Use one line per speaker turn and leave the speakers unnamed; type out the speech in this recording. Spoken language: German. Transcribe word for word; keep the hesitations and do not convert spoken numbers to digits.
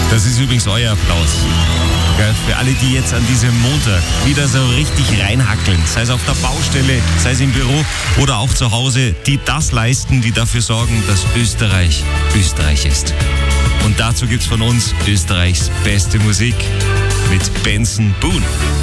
Das ist übrigens euer Applaus. Gell? Für alle, die jetzt an diesem Montag wieder so richtig reinhackeln, sei es auf der Baustelle, sei es im Büro oder auch zu Hause, die das leisten, die dafür sorgen, dass Österreich Österreich ist. Und dazu gibt's von uns Österreichs beste Musik mit Benson Boone.